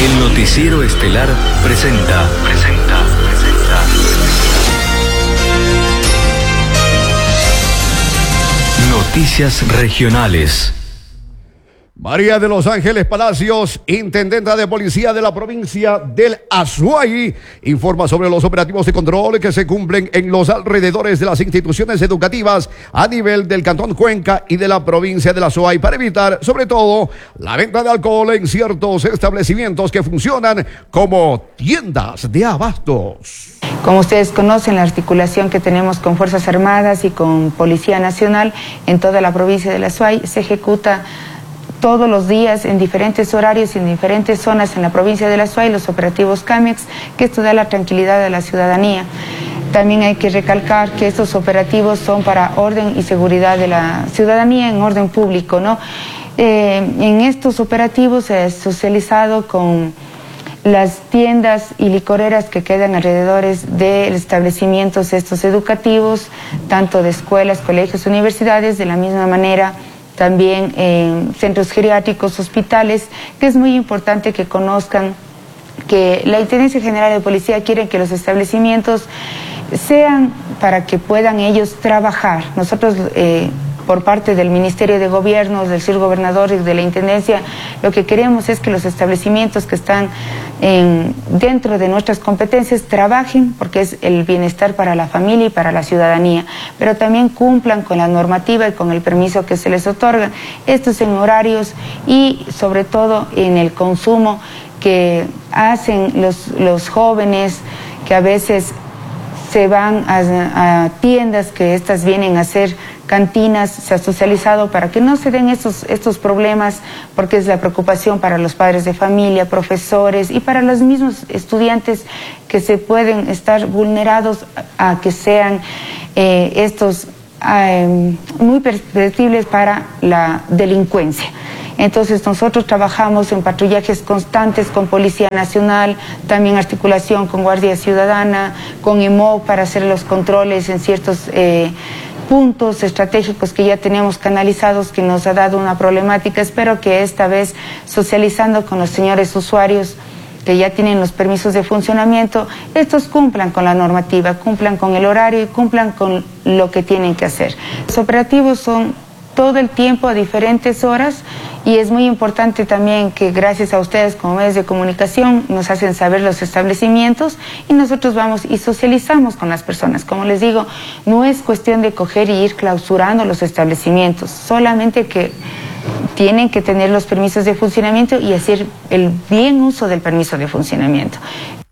El noticiero estelar presenta. Noticias regionales. María de los Ángeles Palacios, intendenta de policía de la provincia del Azuay, informa sobre los operativos de control que se cumplen en los alrededores de las instituciones educativas a nivel del Cantón Cuenca y de la provincia del Azuay para evitar, sobre todo, la venta de alcohol en ciertos establecimientos que funcionan como tiendas de abastos. Como ustedes conocen, la articulación que tenemos con Fuerzas Armadas y con Policía Nacional en toda la provincia del Azuay se ejecuta todos los días en diferentes horarios y en diferentes zonas en la provincia del Azuay los operativos CAMEX, que esto da la tranquilidad a la ciudadanía. También hay que recalcar que estos operativos son para orden y seguridad de la ciudadanía en orden público, ¿no? En estos operativos se ha socializado con las tiendas y licoreras que quedan alrededor de establecimientos estos educativos, tanto de escuelas, colegios, universidades, de la misma manera también en centros geriátricos, hospitales, que es muy importante que conozcan que la Intendencia General de Policía quiere que los establecimientos sean para que puedan ellos trabajar. Nosotros, por parte del Ministerio de Gobierno, del señor gobernador y de la Intendencia, lo que queremos es que los establecimientos que están dentro de nuestras competencias trabajen porque es el bienestar para la familia y para la ciudadanía, pero también cumplan con la normativa y con el permiso que se les otorga. Esto es en horarios y sobre todo en el consumo que hacen los jóvenes que a veces se van a tiendas que estas vienen a ser cantinas, se ha socializado para que no se den estos problemas, porque es la preocupación para los padres de familia, profesores y para los mismos estudiantes que se pueden estar vulnerados a que sean estos muy perceptibles para la delincuencia. Entonces nosotros trabajamos en patrullajes constantes con Policía Nacional, también articulación con Guardia Ciudadana, con EMOV para hacer los controles en ciertos puntos estratégicos que ya tenemos canalizados, que nos ha dado una problemática. Espero que esta vez, socializando con los señores usuarios que ya tienen los permisos de funcionamiento, estos cumplan con la normativa, cumplan con el horario y cumplan con lo que tienen que hacer. Los operativos son todo el tiempo a diferentes horas y es muy importante también que gracias a ustedes como medios de comunicación nos hacen saber los establecimientos y nosotros vamos y socializamos con las personas. Como les digo, no es cuestión de coger y ir clausurando los establecimientos, solamente que tienen que tener los permisos de funcionamiento y hacer el bien uso del permiso de funcionamiento.